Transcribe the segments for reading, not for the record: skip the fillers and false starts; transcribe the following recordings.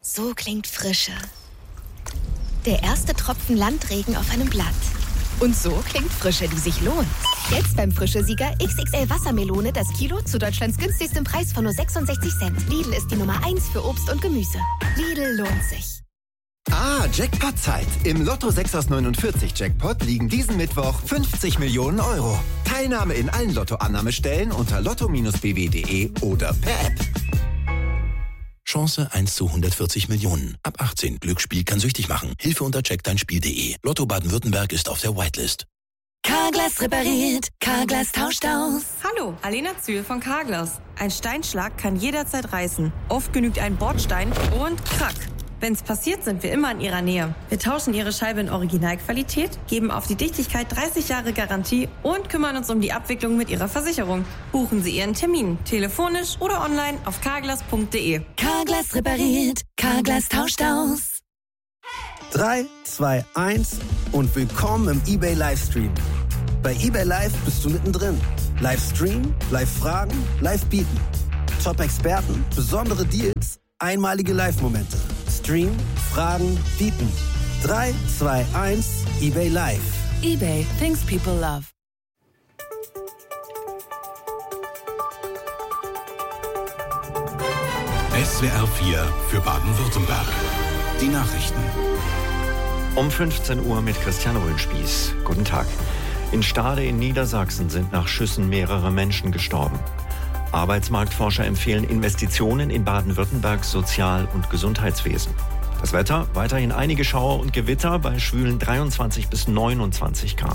So klingt Frische. Der erste Tropfen Landregen auf einem Blatt. Und so klingt Frische, die sich lohnt. Jetzt beim Frische-Sieger XXL Wassermelone das Kilo zu Deutschlands günstigstem Preis von nur 66 Cent. Lidl ist die Nummer 1 für Obst und Gemüse. Lidl lohnt sich. Jackpot-Zeit. Im Lotto 6 aus 49 Jackpot liegen diesen Mittwoch 50 Millionen Euro. Teilnahme in allen Lotto-Annahmestellen unter lotto-bw.de oder per App. Chance 1 zu 140 Millionen. Ab 18. Glücksspiel kann süchtig machen. Hilfe unter checkdeinspiel.de. Lotto Baden-Württemberg ist auf der Whitelist. Carglass repariert. Carglass tauscht aus. Hallo, Alena Zühl von Carglass. Ein Steinschlag kann jederzeit reißen. Oft genügt ein Bordstein und krack. Wenn's passiert, sind wir immer in Ihrer Nähe. Wir tauschen Ihre Scheibe in Originalqualität, geben auf die Dichtigkeit 30 Jahre Garantie und kümmern uns um die Abwicklung mit Ihrer Versicherung. Buchen Sie Ihren Termin, telefonisch oder online auf carglass.de. Carglass repariert. Carglass tauscht aus. 3, 2, 1 und willkommen im eBay Livestream. Bei eBay Live bist du mittendrin. Livestream, Live-Fragen, Live-Bieten. Top-Experten, besondere Deals, einmalige Live-Momente. Stream, Fragen, bieten. 3, 2, 1, eBay Live. eBay, things people love. SWR 4 für Baden-Württemberg. Die Nachrichten. Um 15 Uhr mit Christian Röhnspieß. Guten Tag. In Stade in Niedersachsen sind nach Schüssen mehrere Menschen gestorben. Arbeitsmarktforscher empfehlen Investitionen in Baden-Württembergs Sozial- und Gesundheitswesen. Das Wetter, weiterhin einige Schauer und Gewitter bei schwülen 23 bis 29 Grad.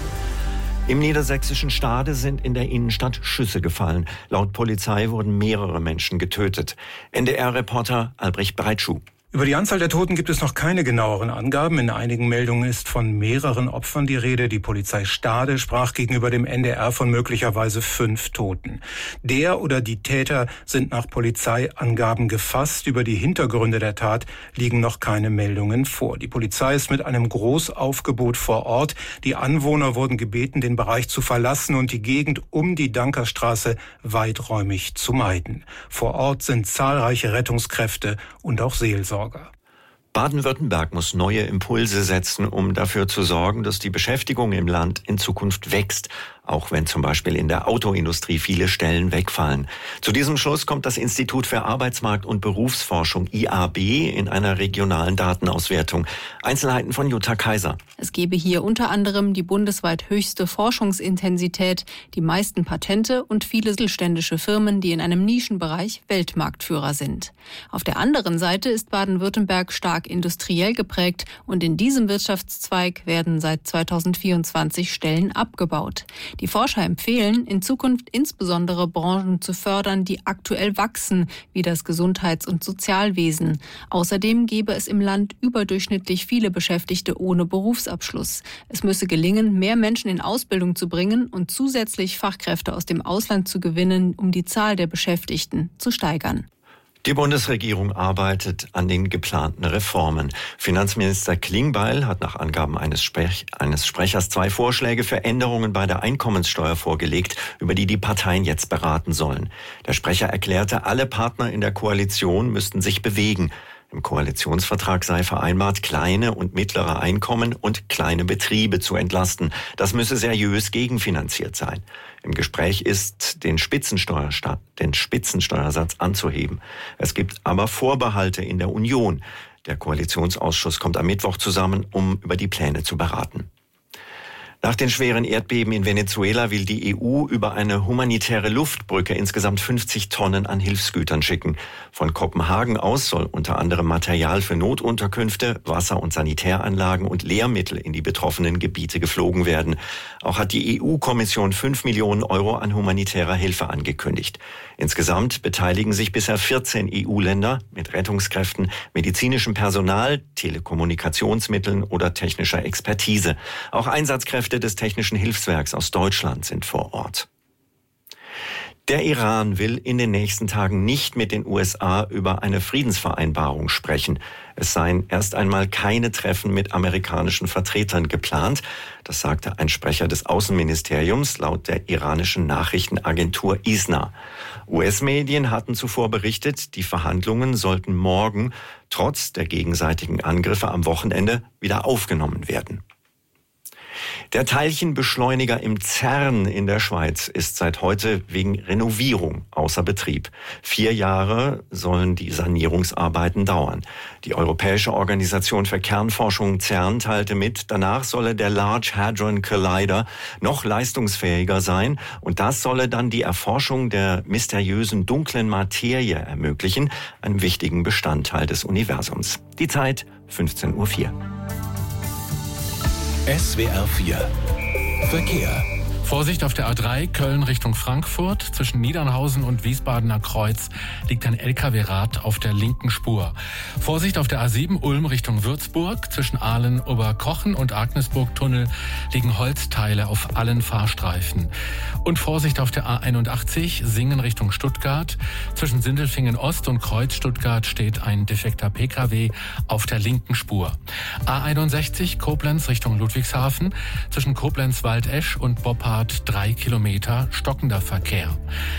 Im niedersächsischen Stade sind in der Innenstadt Schüsse gefallen. Laut Polizei wurden mehrere Menschen getötet. NDR-Reporter Albrecht Breitschuh. Über die Anzahl der Toten gibt es noch keine genaueren Angaben. In einigen Meldungen ist von mehreren Opfern die Rede. Die Polizei Stade sprach gegenüber dem NDR von möglicherweise 5 Toten. Der oder die Täter sind nach Polizeiangaben gefasst. Über die Hintergründe der Tat liegen noch keine Meldungen vor. Die Polizei ist mit einem Großaufgebot vor Ort. Die Anwohner wurden gebeten, den Bereich zu verlassen und die Gegend um die Dankerstraße weiträumig zu meiden. Vor Ort sind zahlreiche Rettungskräfte und auch Seelsorger. Baden-Württemberg muss neue Impulse setzen, um dafür zu sorgen, dass die Beschäftigung im Land in Zukunft wächst, auch wenn zum Beispiel in der Autoindustrie viele Stellen wegfallen. Zu diesem Schluss kommt das Institut für Arbeitsmarkt- und Berufsforschung IAB in einer regionalen Datenauswertung. Einzelheiten von Jutta Kaiser. Es gebe hier unter anderem die bundesweit höchste Forschungsintensität, die meisten Patente und viele mittelständische Firmen, die in einem Nischenbereich Weltmarktführer sind. Auf der anderen Seite ist Baden-Württemberg stark industriell geprägt und in diesem Wirtschaftszweig werden seit 2024 Stellen abgebaut. Die Forscher empfehlen, in Zukunft insbesondere Branchen zu fördern, die aktuell wachsen, wie das Gesundheits- und Sozialwesen. Außerdem gäbe es im Land überdurchschnittlich viele Beschäftigte ohne Berufsabschluss. Es müsse gelingen, mehr Menschen in Ausbildung zu bringen und zusätzlich Fachkräfte aus dem Ausland zu gewinnen, um die Zahl der Beschäftigten zu steigern. Die Bundesregierung arbeitet an den geplanten Reformen. Finanzminister Klingbeil hat nach Angaben eines Sprechers 2 Vorschläge für Änderungen bei der Einkommenssteuer vorgelegt, über die die Parteien jetzt beraten sollen. Der Sprecher erklärte, alle Partner in der Koalition müssten sich bewegen. Im Koalitionsvertrag sei vereinbart, kleine und mittlere Einkommen und kleine Betriebe zu entlasten. Das müsse seriös gegenfinanziert sein. Im Gespräch ist, den Spitzensteuersatz anzuheben. Es gibt aber Vorbehalte in der Union. Der Koalitionsausschuss kommt am Mittwoch zusammen, um über die Pläne zu beraten. Nach den schweren Erdbeben in Venezuela will die EU über eine humanitäre Luftbrücke insgesamt 50 Tonnen an Hilfsgütern schicken. Von Kopenhagen aus soll unter anderem Material für Notunterkünfte, Wasser- und Sanitäranlagen und Lehrmittel in die betroffenen Gebiete geflogen werden. Auch hat die EU-Kommission 5 Millionen Euro an humanitärer Hilfe angekündigt. Insgesamt beteiligen sich bisher 14 EU-Länder mit Rettungskräften, medizinischem Personal, Telekommunikationsmitteln oder technischer Expertise. Auch Einsatzkräfte des Technischen Hilfswerks aus Deutschland sind vor Ort. Der Iran will in den nächsten Tagen nicht mit den USA über eine Friedensvereinbarung sprechen. Es seien erst einmal keine Treffen mit amerikanischen Vertretern geplant. Das sagte ein Sprecher des Außenministeriums laut der iranischen Nachrichtenagentur ISNA. US-Medien hatten zuvor berichtet, die Verhandlungen sollten morgen trotz der gegenseitigen Angriffe am Wochenende wieder aufgenommen werden. Der Teilchenbeschleuniger im CERN in der Schweiz ist seit heute wegen Renovierung außer Betrieb. 4 Jahre sollen die Sanierungsarbeiten dauern. Die Europäische Organisation für Kernforschung CERN teilte mit, danach solle der Large Hadron Collider noch leistungsfähiger sein und das solle dann die Erforschung der mysteriösen dunklen Materie ermöglichen, einem wichtigen Bestandteil des Universums. Die Zeit 15:04 Uhr. SWR 4 Verkehr. Vorsicht auf der A3 Köln Richtung Frankfurt. Zwischen Niedernhausen und Wiesbadener Kreuz liegt ein LKW-Rad auf der linken Spur. Vorsicht auf der A7 Ulm Richtung Würzburg. Zwischen Aalen, Oberkochen und Agnesburg-Tunnel liegen Holzteile auf allen Fahrstreifen. Und Vorsicht auf der A81 Singen Richtung Stuttgart. Zwischen Sindelfingen Ost und Kreuz Stuttgart steht ein defekter PKW auf der linken Spur. A61 Koblenz Richtung Ludwigshafen. Zwischen Koblenz-Waldesch und Boppard 3 Kilometer stockender Verkehr.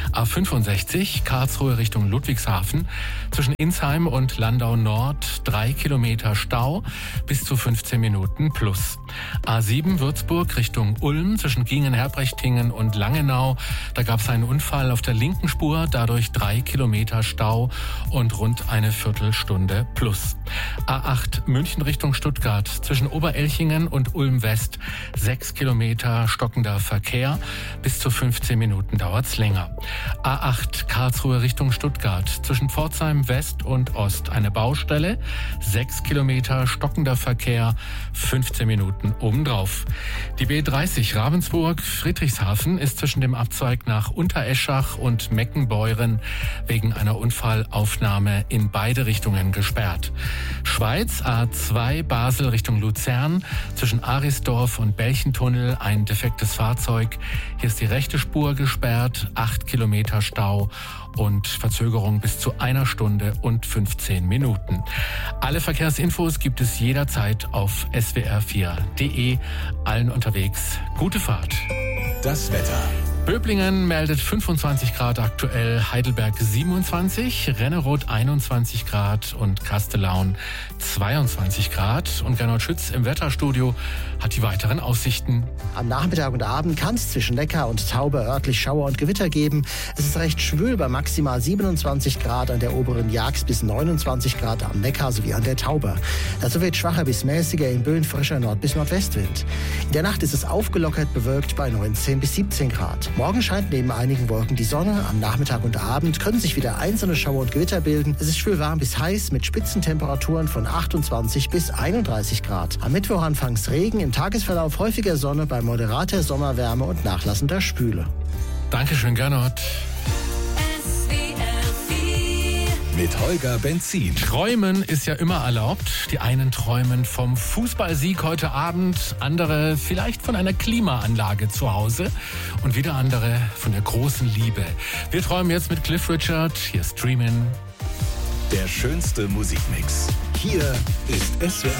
A65 Karlsruhe Richtung Ludwigshafen. Zwischen Insheim und Landau Nord 3 Kilometer Stau bis zu 15 Minuten plus. A7 Würzburg Richtung Ulm zwischen Gingen-Herbrechtinghen und Langenau. Da gab es einen Unfall auf der linken Spur, dadurch 3 Kilometer Stau und rund eine Viertelstunde plus. A8 München Richtung Stuttgart zwischen Oberelchingen und Ulm West 6 Kilometer stockender Verkehr. Bis zu 15 Minuten dauert's länger. A8 Karlsruhe Richtung Stuttgart zwischen Pforzheim West und Ost eine Baustelle. 6 Kilometer stockender Verkehr, 15 Minuten obendrauf. Die B30 Ravensburg Friedrichshafen ist zwischen dem Abzweig nach Untereschach und Meckenbeuren wegen einer Unfallaufnahme in beide Richtungen gesperrt. Schweiz A2 Basel Richtung Luzern zwischen Arisdorf und Belchentunnel ein defektes Fahrzeug. Hier ist die rechte Spur gesperrt, 8 Kilometer Stau und Verzögerung bis zu 1 Stunde und 15 Minuten. Alle Verkehrsinfos gibt es jederzeit auf swr4.de. Allen unterwegs gute Fahrt. Das Wetter. Böblingen meldet 25 Grad aktuell, Heidelberg 27, Rennerod 21 Grad und Kastellaun 22 Grad. Und Gernot Schütz im Wetterstudio hat die weiteren Aussichten. Am Nachmittag und Abend kann es zwischen Neckar und Taube örtlich Schauer und Gewitter geben. Es ist recht schwül bei maximal 27 Grad an der oberen Jagst bis 29 Grad am Neckar sowie an der Tauber. Dazu weht schwacher bis mäßiger in Böen frischer Nord- bis Nordwestwind. In der Nacht ist es aufgelockert bewölkt bei 19 bis 17 Grad. Morgen scheint neben einigen Wolken die Sonne. Am Nachmittag und Abend können sich wieder einzelne Schauer und Gewitter bilden. Es ist schwül warm bis heiß mit Spitzentemperaturen von 28 bis 31 Grad. Am Mittwoch anfangs Regen, im Tagesverlauf häufiger Sonne bei moderater Sommerwärme und nachlassender Spüle. Dankeschön, Gernot. Mit Holger Benzin. Träumen ist ja immer erlaubt. Die einen träumen vom Fußballsieg heute Abend, andere vielleicht von einer Klimaanlage zu Hause und wieder andere von der großen Liebe. Wir träumen jetzt mit Cliff Richard. Hier ist Dreamin'. Der schönste Musikmix. Hier ist SWR